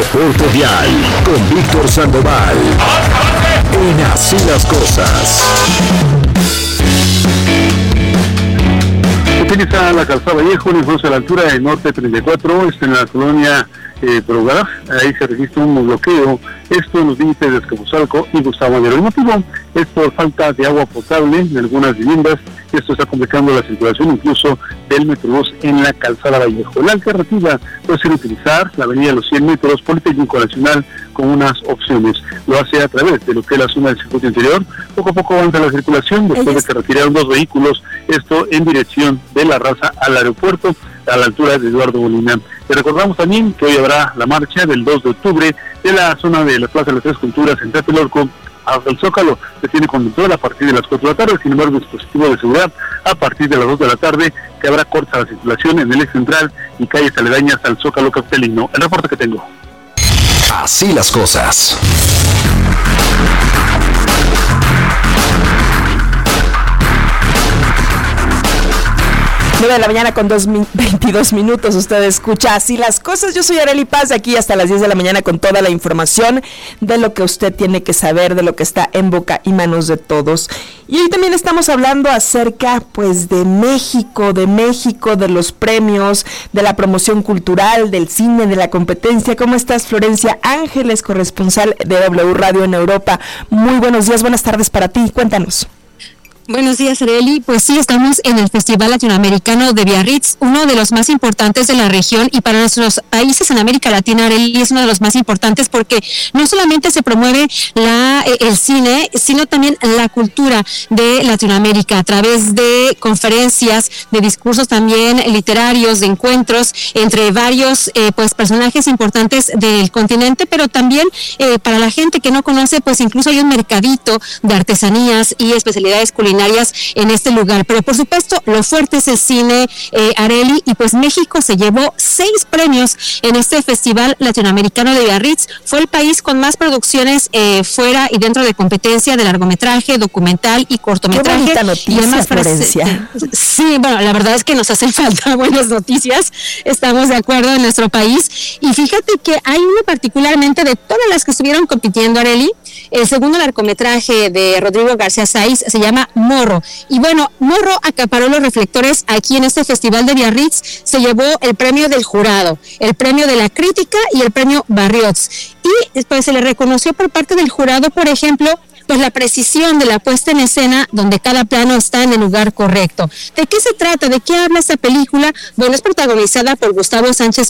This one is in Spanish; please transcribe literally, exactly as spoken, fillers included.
Transporte Vial con Víctor Sandoval. En Así las Cosas. Utiliza la calzada Vallejo, en a la altura del norte treinta y cuatro, está en la colonia eh, Progaraj. Ahí se registra un bloqueo, esto en los límites de Azcapotzalco y Gustavo Madero. El motivo es por falta de agua potable en algunas viviendas. Esto está complicando la circulación incluso del Metrobús en la calzada Vallejo. La alternativa puede ser utilizar la avenida Los cien metros, Politécnico Nacional, con unas opciones. Lo hace a través de lo que es la zona del circuito interior. Poco a poco avanza la circulación después de que retiraron dos vehículos, esto en dirección de La Raza al aeropuerto, a la altura de Eduardo Molina. Le recordamos también que hoy habrá la marcha del dos de octubre de la zona de la Plaza de las Tres Culturas en Tlatelolco hasta el Zócalo. Se tiene control a partir de las cuatro de la tarde, sin embargo, dispositivo de seguridad a partir de las dos de la tarde, que habrá corta la circulación en el eje central y calles aledañas al Zócalo capitalino. El reporte que tengo. Así las cosas. nueve de la mañana con dos, veintidós minutos, usted escucha Así las Cosas. Yo soy Arely Paz, de aquí hasta las diez de la mañana con toda la información de lo que usted tiene que saber, de lo que está en boca y manos de todos. Y hoy también estamos hablando acerca, pues, de México, de México, de los premios, de la promoción cultural, del cine, de la competencia. ¿Cómo estás, Florencia Ángeles, corresponsal de W Radio en Europa? Muy buenos días, buenas tardes para ti, cuéntanos. Buenos días, Arely. Pues sí, estamos en el Festival Latinoamericano de Biarritz, uno de los más importantes de la región, y para nuestros países en América Latina, Arely, es uno de los más importantes porque no solamente se promueve la, el cine, sino también la cultura de Latinoamérica a través de conferencias, de discursos también literarios, de encuentros entre varios eh, pues personajes importantes del continente, pero también eh, para la gente que no conoce, pues incluso hay un mercadito de artesanías y especialidades culinarias en este lugar. Pero por supuesto lo fuerte es el cine, eh, Arely, y pues México se llevó seis premios en este Festival Latinoamericano de Biarritz. Fue el país con más producciones eh, fuera y dentro de competencia de largometraje, documental y cortometraje. Qué bonita noticia, y además, Florencia. Sí, bueno, la verdad es que nos hacen falta buenas noticias, estamos de acuerdo en nuestro país, y fíjate que hay uno particularmente de todas las que estuvieron compitiendo, Arely. El segundo largometraje de Rodrigo García Sáiz se llama Morro. Y bueno, Morro acaparó los reflectores aquí en este Festival de Biarritz. Se llevó el premio del jurado, el premio de la crítica y el premio Barriots. Y pues se le reconoció por parte del jurado, por ejemplo, pues la precisión de la puesta en escena, donde cada plano está en el lugar correcto. ¿De qué se trata? ¿De qué habla esta película? Bueno, es protagonizada por Gustavo Sánchez